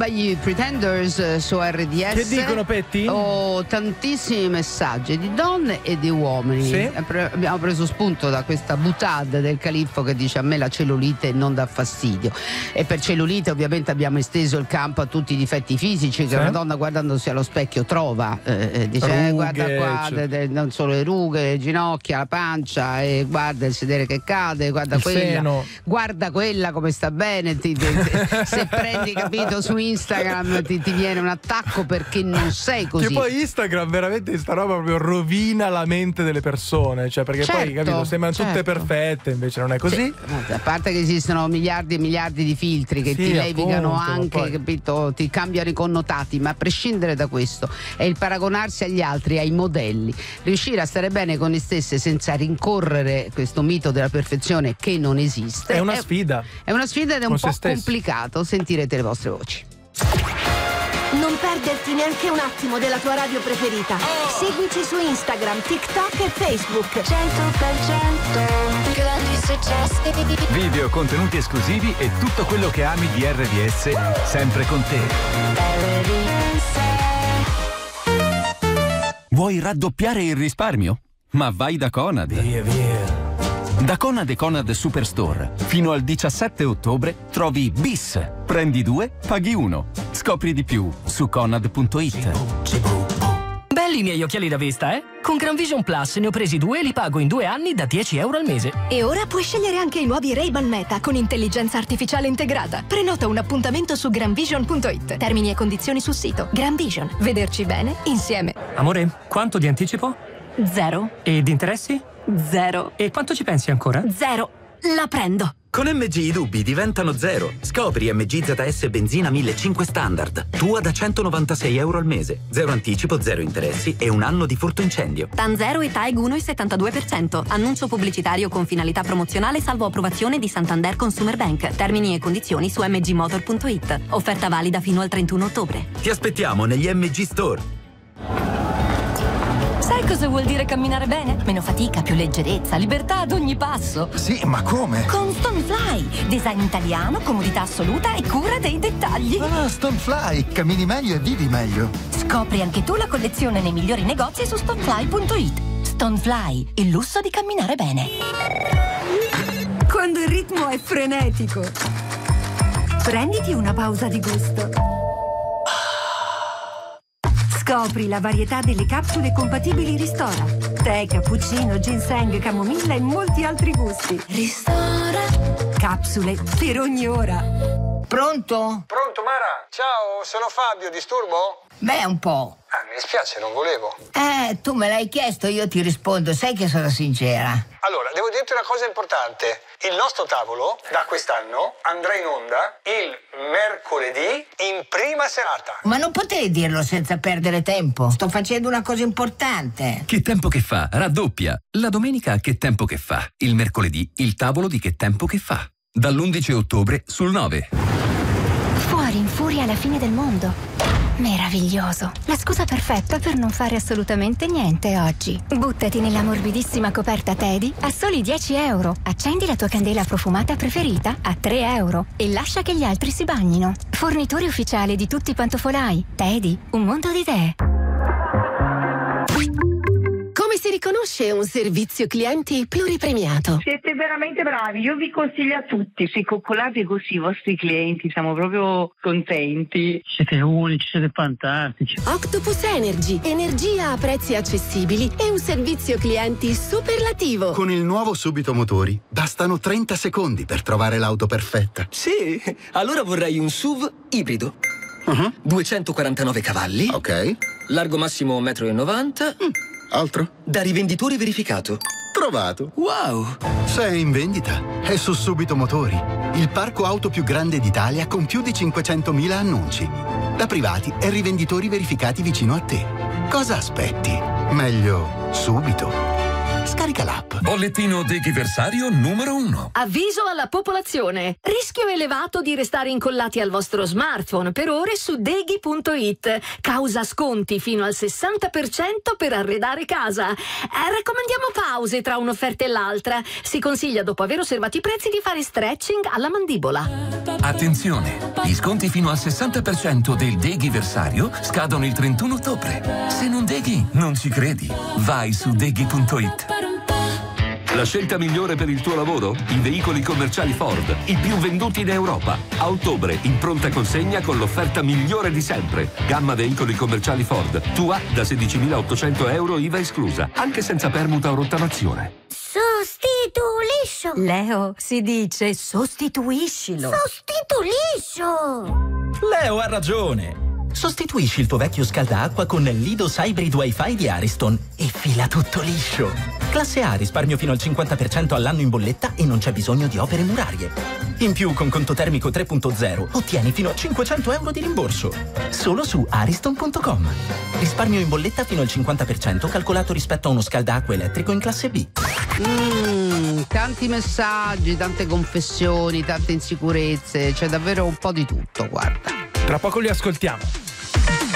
by Pretenders su RDS. Che dicono, Petti? Ho tantissimi messaggi di donne e di uomini. Sì. Abbiamo preso spunto da questa boutade del Califfo che dice: a me la cellulite non dà fastidio. E per cellulite ovviamente abbiamo esteso il campo a tutti i difetti fisici che una donna guardandosi allo specchio trova. Dice Rughe, guarda qua, non solo le rughe, le ginocchia, la pancia, e guarda il sedere che cade, guarda il quella, seno. guarda quella come sta bene. Se prendi, capito, su Instagram ti viene un attacco perché non sei così. Che poi Instagram veramente sta roba proprio rovina la mente delle persone, cioè perché poi, capito, sembrano tutte perfette, invece non è così. Sì, a parte che esistono miliardi e miliardi di filtri che ti levigano anche, capito, ti cambiano i connotati, ma a prescindere da questo è il paragonarsi agli altri, ai modelli, riuscire a stare bene con noi stesse senza rincorrere questo mito della perfezione che non esiste. È una sfida. È una sfida ed è un po' complicato. Sentirete le vostre voci. Non perderti neanche un attimo della tua radio preferita. Seguici su Instagram, TikTok e Facebook. 100% grandi successi. Video, contenuti esclusivi e tutto quello che ami di RDS sempre con te. Vuoi raddoppiare il risparmio? Ma vai da Conad. Via. Da Conad e Conad Superstore fino al 17 ottobre trovi Bis. Prendi 2, paghi 1. Scopri di più su conad.it. Belli i miei occhiali da vista, eh? Con Gran Vision Plus ne ho presi 2 e li pago in 2 anni da 10 euro al mese. E ora puoi scegliere anche i nuovi Ray-Ban Meta con intelligenza artificiale integrata. Prenota un appuntamento su granvision.it. Termini e condizioni sul sito. Gran Vision. Vederci bene insieme. Amore, quanto di anticipo? 0. E di interessi? 0. E quanto ci pensi ancora? 0. La prendo. Con MG i dubbi diventano 0. Scopri MG ZS benzina 1500 standard. Tua da 196 euro al mese. 0 anticipo, 0 interessi e un anno di furto incendio. TAN 0 e TAEG 1,72%. Annuncio pubblicitario con finalità promozionale salvo approvazione di Santander Consumer Bank. Termini e condizioni su mgmotor.it. Offerta valida fino al 31 ottobre. Ti aspettiamo negli MG Store. Sai cosa vuol dire camminare bene? Meno fatica, più leggerezza, libertà ad ogni passo. Sì, ma come? Con Stonefly. Design italiano, comodità assoluta e cura dei dettagli. Ah, Stonefly. Cammini meglio e vivi meglio. Scopri anche tu la collezione nei migliori negozi su stonefly.it. Stonefly, il lusso di camminare bene. Quando il ritmo è frenetico, prenditi una pausa di gusto. Scopri la varietà delle capsule compatibili Ristora. Tè, cappuccino, ginseng, camomilla e molti altri gusti. Ristora. Capsule per ogni ora. Pronto? Pronto, Mara? Ciao, sono Fabio, disturbo? Beh, un po'. Mi dispiace, non volevo. Tu me l'hai chiesto, io ti rispondo, sai che sono sincera. Allora, devo dirti una cosa importante. Il nostro tavolo, da quest'anno, andrà in onda il mercoledì in prima serata. Ma non potevi dirlo senza perdere tempo. Sto facendo una cosa importante. Che tempo che fa? Raddoppia. La domenica Che tempo che fa. Il mercoledì il tavolo di Che tempo che fa. Dall'11 ottobre sul 9. Fuori in furia alla fine del mondo. Meraviglioso. La scusa perfetta per non fare assolutamente niente oggi. Buttati nella morbidissima coperta Teddy a soli 10 euro. Accendi la tua candela profumata preferita a 3 euro e lascia che gli altri si bagnino. Fornitore ufficiale di tutti i pantofolai. Teddy, un mondo di idee. Come si riconosce un servizio clienti pluripremiato? Siete veramente bravi, io vi consiglio a tutti, se coccolate così i vostri clienti, siamo proprio contenti. Siete unici, siete fantastici. Octopus Energy, energia a prezzi accessibili e un servizio clienti superlativo. Con il nuovo Subito Motori bastano 30 secondi per trovare l'auto perfetta. Sì, allora vorrei un SUV ibrido. 249 cavalli. Ok. Largo massimo 1,90 m. Altro? Da rivenditore verificato. Trovato. Wow! Se è in vendita, è su Subito Motori, il parco auto più grande d'Italia con più di 500.000 annunci. Da privati e rivenditori verificati vicino a te. Cosa aspetti? Meglio subito. Scarica l'app. Bollettino deghiversario numero 1. Avviso alla popolazione. Rischio elevato di restare incollati al vostro smartphone per ore su deghi.it. Causa sconti fino al 60% per arredare casa. Raccomandiamo pause tra un'offerta e l'altra. Si consiglia, dopo aver osservato i prezzi, di fare stretching alla mandibola. Attenzione! Gli sconti fino al 60% del deghiversario scadono il 31 ottobre. Se non deghi, non ci credi. Vai su deghi.it. La scelta migliore per il tuo lavoro? I veicoli commerciali Ford, i più venduti in Europa. A ottobre, in pronta consegna con l'offerta migliore di sempre. Gamma veicoli commerciali Ford. Tua da 16.800 euro IVA esclusa, anche senza permuta o rottamazione. Sostituiscio. Leo, si dice sostituiscilo. Sostituiscio. Leo ha ragione. Sostituisci il tuo vecchio scaldaacqua con l'Idos Hybrid Wi-Fi di Ariston e fila tutto liscio. Classe A, risparmio fino al 50% all'anno in bolletta e non c'è bisogno di opere murarie. In più, con conto termico 3.0 ottieni fino a 500 euro di rimborso. Solo su ariston.com. Risparmio in bolletta fino al 50% calcolato rispetto a uno scaldaacqua elettrico in classe B. Tanti messaggi, tante confessioni, tante insicurezze, c'è davvero un po' di tutto, guarda. Tra poco li ascoltiamo.